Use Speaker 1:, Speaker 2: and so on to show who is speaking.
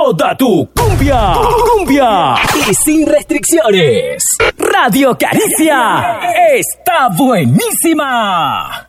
Speaker 1: toda tu cumbia. Cumbia. Y sin restricciones. Radio Caricia está buenísima.